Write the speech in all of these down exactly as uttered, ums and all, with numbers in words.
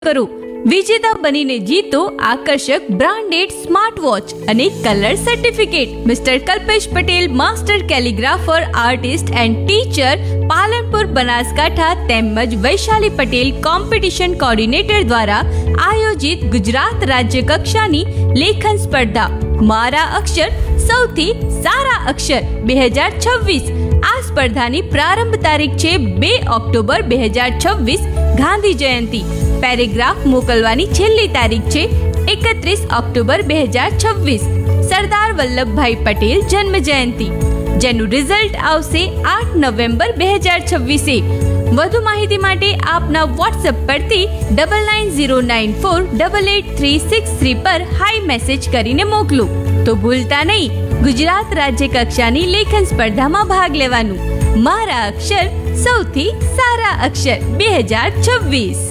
કરો. વિજેતા બનીને જીતો આકર્ષક બ્રાન્ડેડ સ્માર્ટ વોચ અને colour certificate. Mister Kalpesh Patel, master કેલિગ્રાફર, artist and teacher, Palanpur, Banaskantha તેમજ વૈશાલી પટેલ કોમ્પિટિશન કોર્ડિનેટર દ્વારા આયોજિત ગુજરાત રાજ્ય કક્ષાની લેખન સ્પર્ધા મારા અક્ષર સૌથી સારા અક્ષર બે હજાર છવ્વીસ. આ સ્પર્ધાની પ્રારંભ તારીખ છે બે ઓક્ટોબર બે હજાર છવ્વીસ, ગાંધી જયંતિ. પેરેગ્રાફ મોકલવાની છેલ્લી તારીખ છે એકત્રીસ ઓક્ટોબર બે હજાર છવ્વીસ, સરદાર વલ્લભભાઈ પટેલ જન્મ જયંતિ, જેનું રિઝલ્ટ આવશે આઠ નવેમ્બર બે હજાર છવ્વીસે. વધુ માહિતી માટે આપના વોટ્સએપ પરથી double nine zero nine four double eight three six three પર હાઈ મેસેજ કરીને મોકલો. તો ભૂલતા નહીં, ગુજરાત રાજ્ય કક્ષાની લેખન સ્પર્ધામાં ભાગ લેવાનું. મારા અક્ષર સૌથી સારા અક્ષર બે હજાર છવ્વીસ.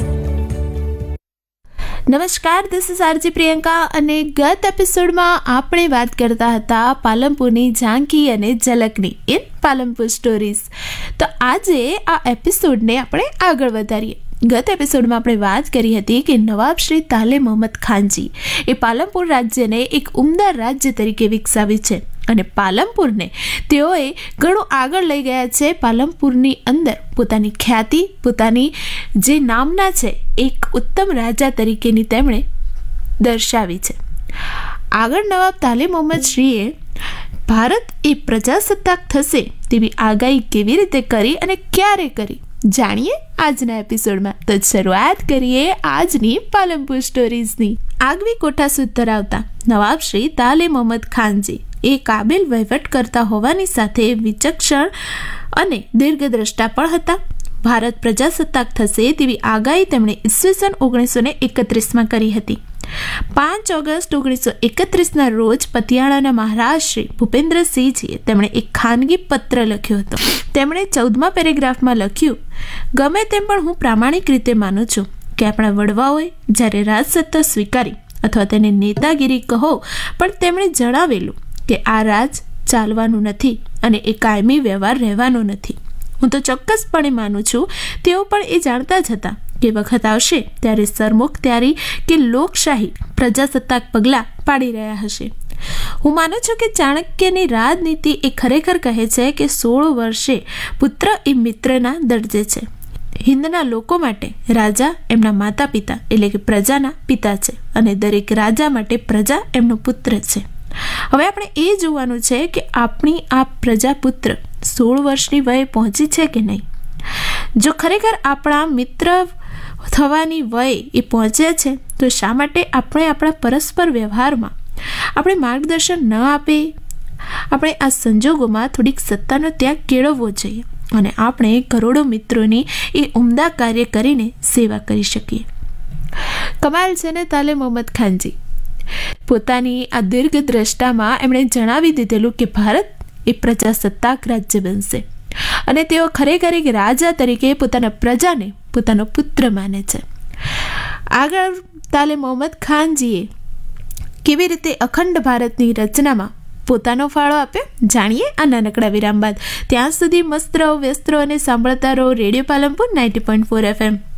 નમસ્કાર, ધીસ ઇઝ આરજી પ્રિયંકા અને ગત એપિસોડમાં આપણે વાત કરતા હતા પાલનપુરની ઝાંકી અને ઝલકની ઇન પાલનપુર સ્ટોરીઝ. તો આજે આ એપિસોડને આપણે આગળ વધારીએ. ગત એપિસોડમાં આપણે વાત કરી હતી કે નવાબ શ્રી તાલે મોહમ્મદ ખાનજી એ પાલનપુર રાજ્યને એક ઉમદા રાજ્ય તરીકે વિકસાવ્યું છે અને પાલનપુરને તેઓએ ઘણું આગળ લઈ ગયા છે. પાલનપુરની અંદર પોતાની ખ્યાતિ, પોતાની જે નામના છે એક ઉત્તમ રાજા તરીકેની તેમણે દર્શાવી છે. આગળ નવાબ તાલે મોહમ્મદ શ્રીએ ભારત એ પ્રજાસત્તાક થશે તેવી આગાહી કેવી રીતે કરી અને ક્યારે કરી, જાણીએ આજના એપિસોડમાં. તો શરૂઆત કરીએ આજની પાલનપુર સ્ટોરીઝની. આગવી કોઠાસૂદ ધરાવતા નવાબ શ્રી તાલે મોહમ્મદ ખાનજી એ કાબિલ વહીવટ કરતા હોવાની સાથે વિચક્ષણ અને દીર્ઘદ્રષ્ટા પણ હતા. ભારત પ્રજાસત્તાક થશે તેવી આગાહી તેમણે ઈસવીસન ઓગણીસો ને એકત્રીસમાં કરી હતી. પાંચ ઓગસ્ટ ઓગણીસો એકત્રીસના રોજ પતિયાળાના મહારાજ શ્રી ભૂપેન્દ્રસિંહજીએ તેમણે એક ખાનગી પત્ર લખ્યો હતો. તેમણે ચૌદમા પેરેગ્રાફમાં લખ્યું, ગમે તેમ પણ હું પ્રામાણિક રીતે માનું છું કે આપણા વડવાઓએ જ્યારે રાજસત્તા સ્વીકારી અથવા તેને નેતાગીરી કહો, પણ તેમણે જણાવેલું કે આ રાજ ચાલવાનું નથી અને એ કાયમી વ્યવહાર રહેવાનો નથી. હું તો ચોક્કસપણે માનું છું તેઓ પણ એ જાણતા જ હતા કે વખત આવશે ત્યારે સરમુખત્યારી કે લોકશાહી પ્રજાસત્તાક પગલાં પાડી રહ્યા હશે. હું માનું છું કે ચાણક્યની રાજનીતિ એ ખરેખર કહે છે કે સોળ વર્ષે પુત્ર એ મિત્રના દરજ્જે છે. હિન્દના લોકો માટે રાજા એમના માતા પિતા એટલે કે પ્રજાના પિતા છે અને દરેક રાજા માટે પ્રજા એમનો પુત્ર છે. હવે આપણે એ જોવાનું છે કે આપણી આ પ્રજાપુત્ર સોળ વર્ષની વયે પહોંચી છે કે નહીં. જો ખરેખર આપણા મિત્ર થવાની વયે એ પહોંચ્યા છે તો શા માટે આપણે આપણા પરસ્પર વ્યવહારમાં આપણે માર્ગદર્શન ન આપીએ? આપણે આ સંજોગોમાં થોડીક સત્તાનો ત્યાગ કેળવવો જોઈએ અને આપણે કરોડો મિત્રોની એ ઉમદા કાર્ય કરીને સેવા કરી શકીએ. કમાલ છે ને તાલે મોહમ્મદ ખાનજી. પોતાની આ દીર્ઘ દ્રષ્ટામાં એમણે જણાવી દીધેલું કે ભારત એ પ્રજાસત્તાક રાજ્ય બનશે અને તેઓ ખરેખર એક રાજા તરીકે પોતાના પ્રજાને પોતાનો પુત્ર માને છે. આગળ તાલે મોહમ્મદ ખાનજીએ કેવી રીતે અખંડ ભારતની રચનામાં પોતાનો ફાળો આપ્યો, જાણીએ આ નાનકડા વિરામ બાદ. ત્યાં સુધી મસ્ત રહો, વ્યસ્ત રહો અને સાંભળતા રહો radio Palanpur ninety point four F M.